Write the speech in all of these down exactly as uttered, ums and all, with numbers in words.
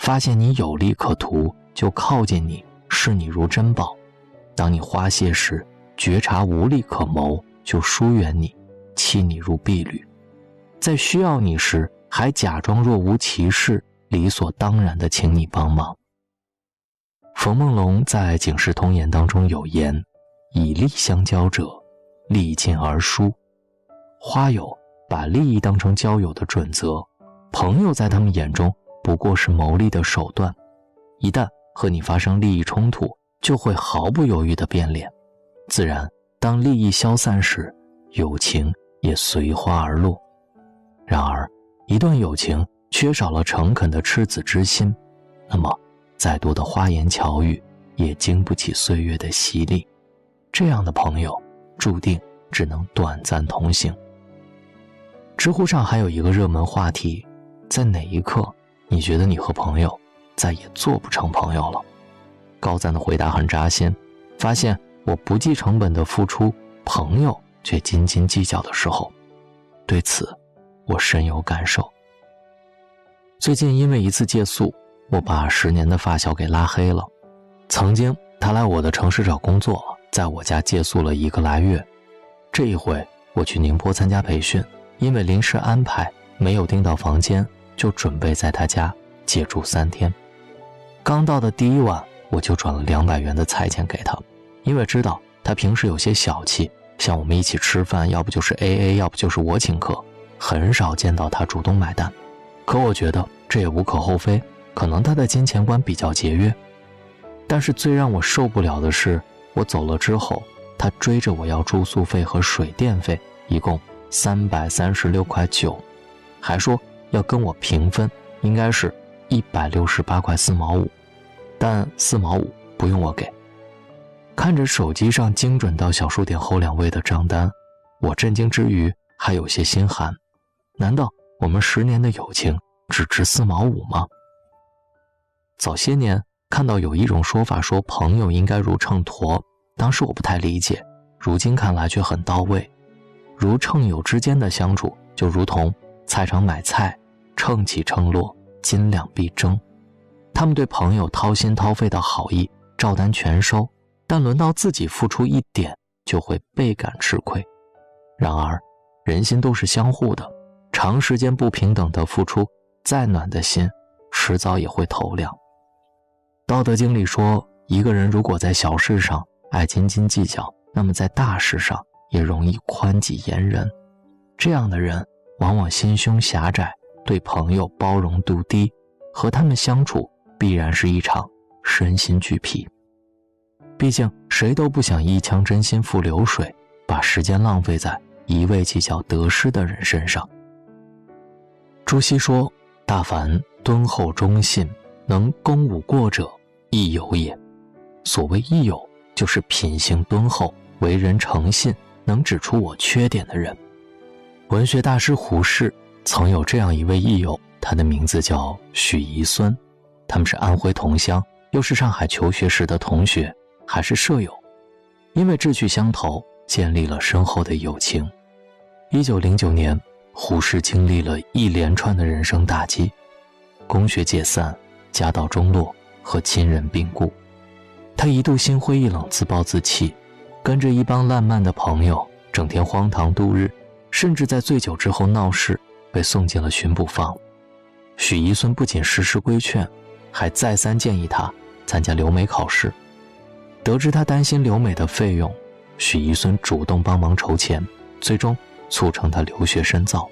发现你有利可图，就靠近你，视你如珍宝；当你花谢时，觉察无利可谋，就疏远你，弃你如敝履。在需要你时，还假装若无其事，理所当然地请你帮忙。冯梦龙在《警世通言》当中有言：以利相交者，利尽而疏。花友把利益当成交友的准则，朋友在他们眼中不过是谋利的手段，一旦和你发生利益冲突，就会毫不犹豫地变脸。自然，当利益消散时，友情也随花而落。然而，一段友情缺少了诚恳的赤子之心，那么再多的花言巧语也经不起岁月的洗礼。这样的朋友注定只能短暂同行。知乎上还有一个热门话题：在哪一刻你觉得你和朋友再也做不成朋友了？高赞的回答很扎心，发现我不计成本的付出，朋友却斤斤计较的时候，对此我深有感受。最近因为一次借宿，我把十年的发小给拉黑了。曾经他来我的城市找工作，在我家借宿了一个来月。这一回我去宁波参加培训，因为临时安排没有订到房间，就准备在他家借住三天。刚到的第一晚，我就转了两百元的菜钱给他，因为知道他平时有些小气，像我们一起吃饭，要不就是 A A， 要不就是我请客，很少见到他主动买单。可我觉得这也无可厚非，可能他的金钱观比较节约。但是最让我受不了的是，我走了之后，他追着我要住宿费和水电费，一共三百三十六块九，还说要跟我平分，应该是一百六十八块四毛五，但四毛五不用我给。看着手机上精准到小数点后两位的账单，我震惊之余还有些心寒。难道我们十年的友情只值四毛五吗？早些年看到有一种说法说朋友应该如秤砣，当时我不太理解，如今看来却很到位。如秤友之间的相处，就如同菜场买菜，秤起秤落，斤两必争。他们对朋友掏心掏肺的好意照单全收，但轮到自己付出一点，就会倍感吃亏。然而人心都是相互的，长时间不平等的付出，再暖的心迟早也会透凉。道德经里说，一个人如果在小事上爱斤斤计较，那么在大事上也容易宽己严人。这样的人往往心胸狭窄，对朋友包容度低，和他们相处必然是一场身心俱疲。毕竟谁都不想一腔真心付流水，把时间浪费在一味计较得失的人身上。朱熹说，大凡敦厚忠信，能攻吾过者，亦友也。所谓益友，就是品行敦厚，为人诚信，能指出我缺点的人。文学大师胡适曾有这样一位益友，他的名字叫许夷孙。他们是安徽同乡，又是上海求学时的同学，还是舍友。因为志趣相投，建立了深厚的友情。一九零九年，胡适经历了一连串的人生打击，公学解散，家道中落和亲人病故。他一度心灰意冷，自暴自弃，跟着一帮烂漫的朋友整天荒唐度日，甚至在醉酒之后闹事，被送进了巡捕房。许夷孙不仅实施规劝，还再三建议他参加留美考试。得知他担心留美的费用，许夷孙主动帮忙筹钱，最终促成他留学深造。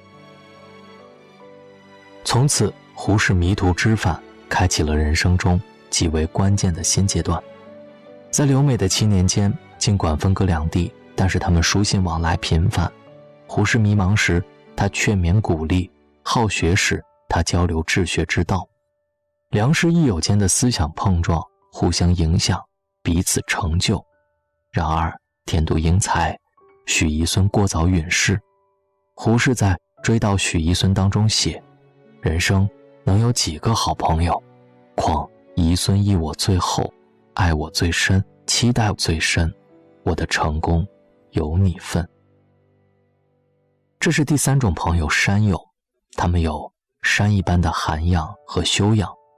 从此，胡适迷途知返，开启了人生中极为关键的新阶段。在留美的七年间，尽管分隔两地，但是他们书信往来频繁。胡适迷茫时，他劝勉鼓励；好学时，他交流治学之道。良师益友间的思想碰撞，互相影响，彼此成就。然而天妒英才，许夷孙过早陨逝。胡适在《追悼许夷孙》当中写，人生能有几个好朋友，况夷孙益我最厚，爱我最深，期待最深，我的成功有你份。这是第三种朋友，山友。他们有山一般的涵养和修养，